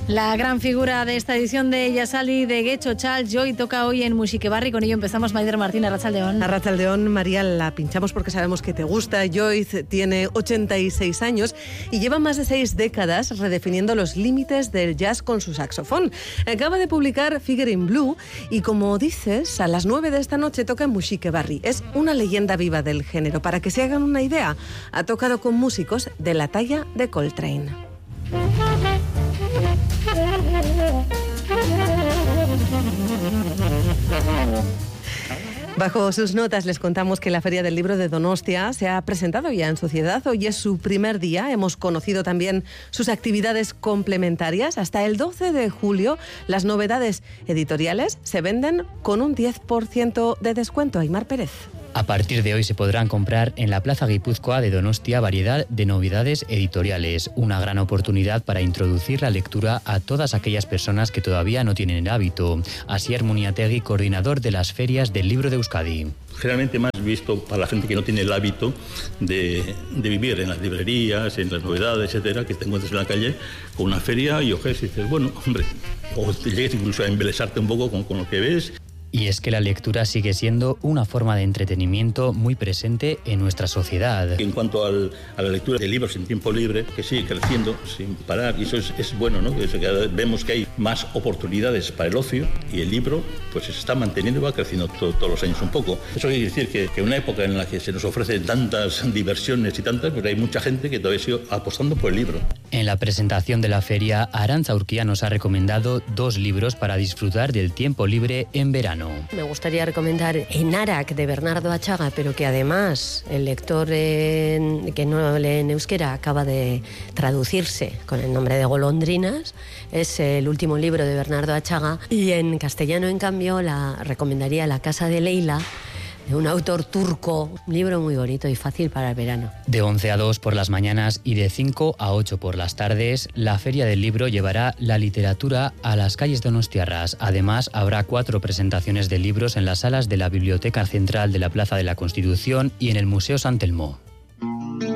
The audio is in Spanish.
La gran figura de esta edición de Yasali de Getxo, Charles Joy, toca hoy en Musiquebarri. Con ello empezamos. Maider Martín, Arratsaldeon. Arratsaldeon, María, la pinchamos porque sabemos que te gusta. Joy tiene 86 años y lleva más de 6 décadas redefiniendo los límites del jazz con su saxofón. Acaba de publicar Figure in Blue y, como dices, a las 9 de esta noche toca en Musiquebarri. Es una leyenda viva del género. Para que se hagan una idea, ha tocado con músicos de la talla de Coltrane. Bajo sus notas les contamos que la Feria del Libro de Donostia se ha presentado ya en sociedad. Hoy es su primer día. Hemos conocido también sus actividades complementarias. Hasta el 12 de julio las novedades editoriales se venden con un 10% de descuento. Aymar Pérez. A partir de hoy se podrán comprar en la Plaza Guipúzcoa de Donostia variedad de novedades editoriales, una gran oportunidad para introducir la lectura a todas aquellas personas que todavía no tienen el hábito. Asier Muniategui, coordinador de las ferias del libro de Euskadi. Generalmente más visto para la gente que no tiene el hábito de vivir en las librerías, en las novedades, etcétera, que te encuentras en la calle con una feria y ojes y dices, bueno, hombre, o te llegues incluso a embelesarte un poco con lo que ves. Y es que la lectura sigue siendo una forma de entretenimiento muy presente en nuestra sociedad. En cuanto a la lectura de libros en tiempo libre, que sigue creciendo sin parar, y eso es bueno, ¿no? Vemos que hay más oportunidades para el ocio y el libro pues se está manteniendo y va creciendo todos los años un poco. Eso quiere decir que en una época en la que se nos ofrecen tantas diversiones y tantas, pues hay mucha gente que todavía sigue apostando por el libro. En la presentación de la feria, Arantza Urquía nos ha recomendado 2 libros para disfrutar del tiempo libre en verano. Me gustaría recomendar Enarak de Bernardo Achaga, pero que además el lector que no lee en euskera acaba de traducirse con el nombre de Golondrinas. Es el último libro de Bernardo Achaga y en castellano, en cambio, recomendaría La casa de Leila, de un autor turco, un libro muy bonito y fácil para el verano. De 11 a 2 por las mañanas y de 5 a 8 por las tardes, la Feria del Libro llevará la literatura a las calles donostiarras. Además, habrá 4 presentaciones de libros en las salas de la Biblioteca Central de la Plaza de la Constitución y en el Museo San Telmo.